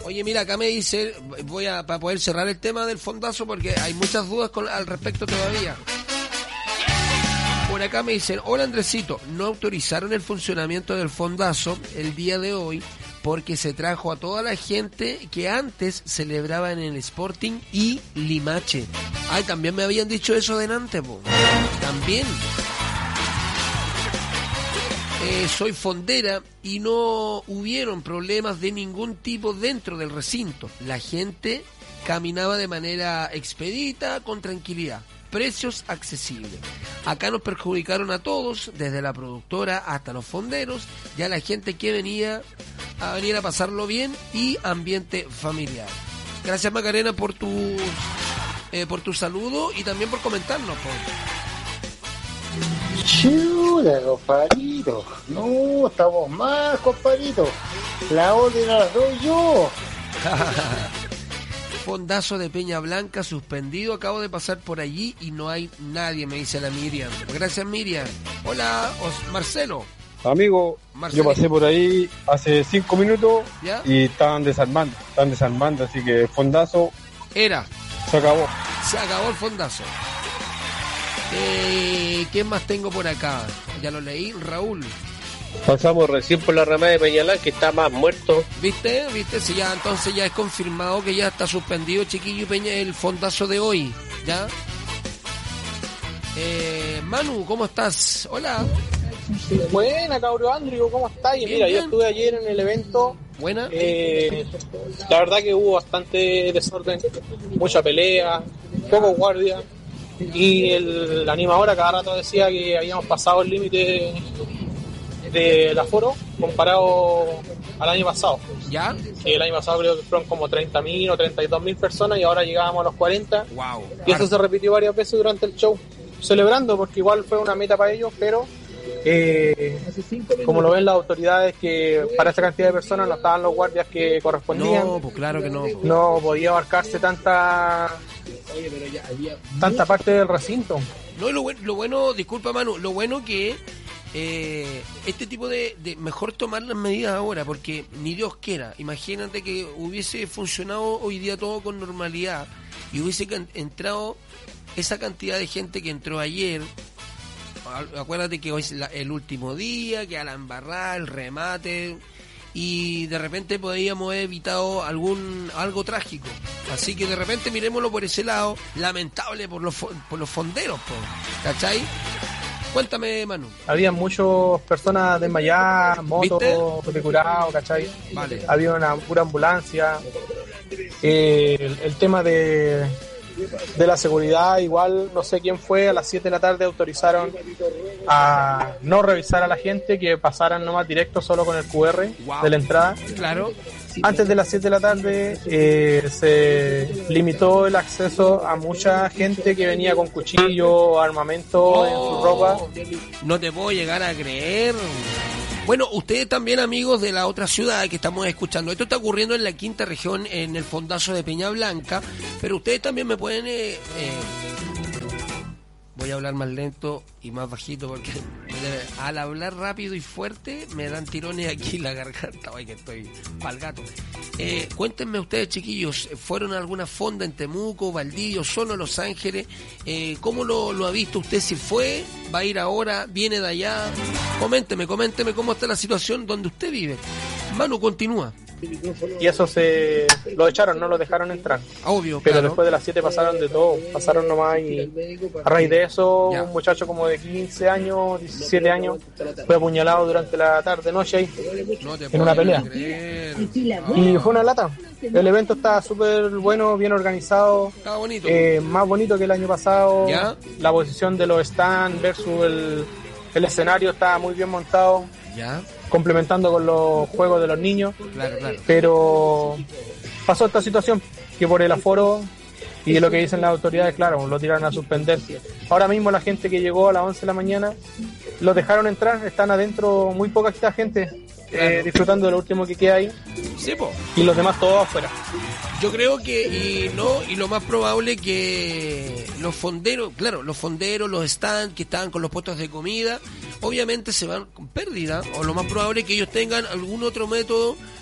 Oye, mira, acá me dice, para poder cerrar el tema del fondazo, porque hay muchas dudas al respecto todavía. Por acá me dicen, hola Andresito, no autorizaron el funcionamiento del fondazo el día de hoy porque se trajo a toda la gente que antes celebraba en el Sporting y Limache. Ay, también me habían dicho eso delante, po. También. Soy fondera y no hubieron problemas de ningún tipo dentro del recinto. La gente caminaba de manera expedita, con tranquilidad. Precios accesibles. Acá nos perjudicaron a todos, desde la productora hasta los fonderos, ya la gente que venía a venir a pasarlo bien y ambiente familiar. Gracias Macarena por tu saludo y también por comentarnos. Chuda, compadrito. No, estamos mal, compadrito. La orden la doy yo. Fondazo de Peña Blanca suspendido. Acabo de pasar por allí y no hay nadie, me dice la Miriam. Gracias, Miriam. Hola, Marcelo. Amigo, Marcelito. Yo pasé por ahí hace 5 minutos. ¿Ya? Y estaban desarmando, así que el fondazo se acabó. Se acabó el fondazo. ¿Qué más tengo por acá? Ya lo leí, Raúl. Pasamos recién por la ramada de Peñalán, que está más muerto. ¿Viste? Sí, ya, entonces ya es confirmado que ya está suspendido, chiquillo Peña, el fondazo de hoy. ¿Ya? Manu, ¿cómo estás? Hola. Buena, cabrón Andrew, ¿cómo estás? Y mira, yo estuve ayer en el evento. Buena. La verdad que hubo bastante desorden, mucha pelea, poco guardia. Y el animador a cada rato decía que habíamos pasado el límite del aforo comparado al año pasado. ¿Ya? El año pasado creo que fueron como 30.000 o 32.000 personas y ahora llegábamos a los 40. Wow. Y eso se repitió varias veces durante el show, celebrando porque igual fue una meta para ellos, pero como lo ven las autoridades, que para esa cantidad de personas no estaban los guardias que correspondían. No, pues claro que no. No podía abarcarse tanta parte del recinto. No, y lo bueno, disculpa Manu, lo bueno que este tipo de mejor tomar las medidas ahora, porque ni Dios quiera, imagínate que hubiese funcionado hoy día todo con normalidad y hubiese entrado esa cantidad de gente que entró ayer. Acuérdate que hoy es el último día, que a la embarrada, el remate, y de repente podríamos haber evitado algo trágico. Así que de repente miremoslo por ese lado, lamentable por los fonderos, ¿cachai? Cuéntame, Manu. Había muchas personas desmayadas, motos de curado, ¿cachai? Vale. Había una pura ambulancia. El tema de la seguridad, igual no sé quién fue, a las 7 de la tarde autorizaron a no revisar a la gente, que pasaran nomás directo solo con el QR de la entrada. Claro. Antes de las 7 de la tarde se limitó el acceso a mucha gente que venía con cuchillo, armamento en su ropa. No te puedo llegar a creer. Bueno, ustedes también, amigos de la otra ciudad que estamos escuchando, esto está ocurriendo en la quinta región, en el fondazo de Peña Blanca, pero ustedes también me pueden... voy a hablar más lento y más bajito porque al hablar rápido y fuerte me dan tirones aquí en la garganta. Ay, que estoy pa'l gato. Cuéntenme ustedes, chiquillos, ¿fueron a alguna fonda en Temuco, Valdivia, solo Los Ángeles? ¿Cómo lo ha visto usted? Si fue, va a ir ahora, viene de allá. Coménteme cómo está la situación donde usted vive. Manu, continúa. Y eso lo echaron, no lo dejaron entrar. Obvio, pero claro. Después de las 7 pasaron de todo, pasaron nomás, y a raíz de eso un muchacho como de 15 años, 17 años fue apuñalado durante la tarde-noche ahí, en una pelea. Y fue una lata. El evento está súper bueno, bien organizado. Está bonito. Más bonito que el año pasado. ¿Ya? La posición de los stands versus el escenario está muy bien montado. ¿Ya? Complementando con los juegos de los niños. Claro. Pero pasó esta situación que por el aforo y lo que dicen las autoridades, claro, lo tiraron a suspender. Ahora mismo la gente que llegó a las 11 de la mañana los dejaron entrar, están adentro muy poca gente, disfrutando de lo último que queda ahí. Sí, po. Y los demás todos afuera. Yo creo que, y lo más probable que los fonderos, los stands que estaban con los puestos de comida, obviamente se van con pérdida, o lo más probable es que ellos tengan algún otro método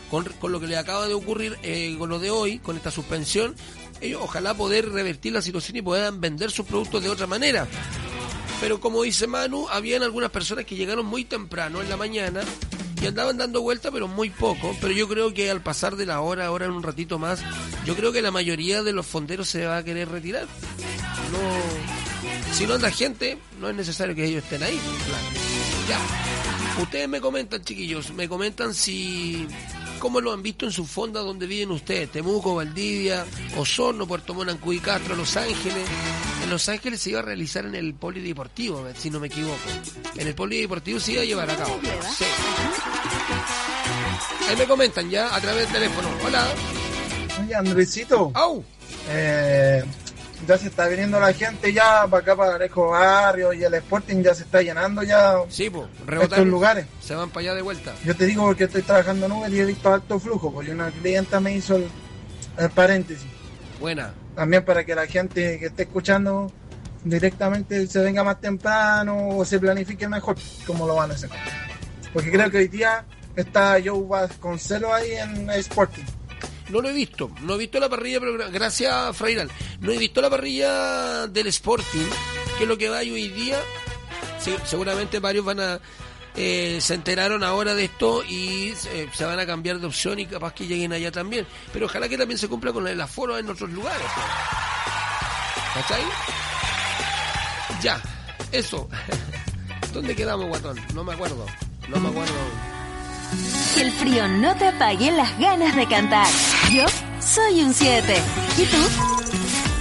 con lo que le acaba de ocurrir con lo de hoy, con esta suspensión, ellos ojalá poder revertir la situación y puedan vender sus productos de otra manera. Pero como dice Manu, habían algunas personas que llegaron muy temprano en la mañana y andaban dando vuelta, pero muy poco. Pero yo creo que al pasar de la hora, ahora en un ratito más, yo creo que la mayoría de los fonderos se va a querer retirar. No, si no anda gente, no es necesario que ellos estén ahí. Claro. Ya. Ustedes me comentan, chiquillos, me comentan cómo lo han visto en sus fondas donde viven ustedes, Temuco, Valdivia, Osorno, Puerto Montt, Cuy Castro, Los Ángeles. En Los Ángeles se iba a realizar en el polideportivo, si no me equivoco. En el polideportivo se iba a llevar a cabo. Sí. Ahí me comentan ya a través del teléfono. Hola. Oye, Andresito. ¡Au! Ya se está viniendo la gente ya para acá, para Areco Barrio, y el Sporting ya se está llenando ya. Sí, pues, estos lugares. Se van para allá de vuelta. Yo te digo porque estoy trabajando en Uber y he visto alto flujo, porque una clienta me hizo el paréntesis. Buena. También para que la gente que esté escuchando directamente se venga más temprano o se planifique mejor cómo lo van a hacer. Porque creo que hoy día está Joe Vasconcelos ahí en Sporting. No lo he visto, no he visto la parrilla, pero gracias, Frairal. No he visto la parrilla del Sporting, que es lo que va hoy día. Sí, seguramente varios van a... se enteraron ahora de esto y se van a cambiar de opción y capaz que lleguen allá también. Pero ojalá que también se cumpla con el aforo en otros lugares. ¿Cachai? Ya, eso. ¿Dónde quedamos, guatón? No me acuerdo. Que el frío no te apague las ganas de cantar. Yo soy un 7. ¿Y tú?